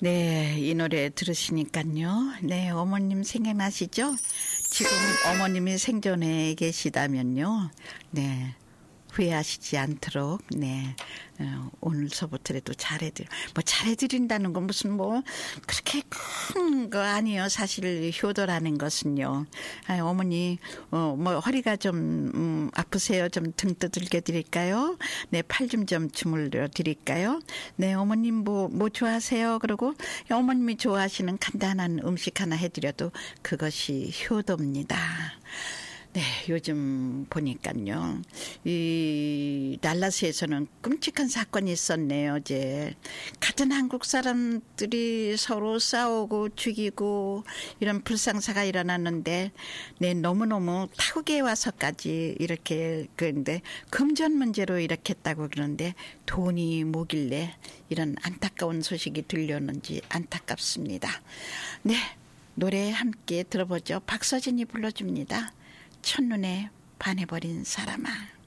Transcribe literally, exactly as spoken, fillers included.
네, 이 노래 들으시니까요. 네, 어머님 생각나시죠? 지금 어머님이 생존해 계시다면요. 네. 후회하시지 않도록, 네, 어, 오늘서부터라도 잘해드려. 뭐, 잘해드린다는 건 무슨 뭐, 그렇게 큰 거 아니에요. 사실, 효도라는 것은요. 아, 어머니, 어, 뭐, 허리가 좀, 음, 아프세요? 좀 등 두들겨 드릴까요? 네, 팔 좀 좀 주물러 드릴까요? 네, 어머님 뭐, 뭐 좋아하세요? 그러고, 어머님이 좋아하시는 간단한 음식 하나 해드려도 그것이 효도입니다. 네, 요즘 보니까요. 이 달라스에서는 끔찍한 사건이 있었네요. 어제 같은 한국 사람들이 서로 싸우고 죽이고 이런 불상사가 일어났는데, 네, 너무너무 타국에 와서까지 이렇게 그런데 금전 문제로 이렇게 했다고 그러는데 돈이 뭐길래 이런 안타까운 소식이 들렸는지 안타깝습니다. 네, 노래 함께 들어보죠. 박서진이 불러줍니다. 첫눈에 반해버린 사람아.